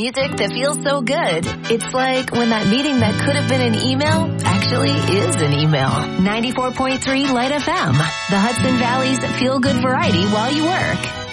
Music that feels so good. It's like when that meeting that could have been an email actually is an email. 94.3 Light FM, the Hudson Valley's feel-good variety while you work.